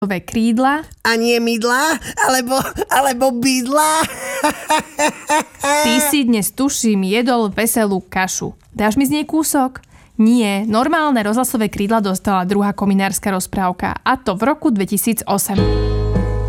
krídla. A nie mydla, alebo bydla. Ty si dnes, tuším, jedol veselú kašu. Dáš mi z nej kúsok? Nie, normálne rozhlasové krídla dostala druhá kominárska rozprávka, a to v roku 2008.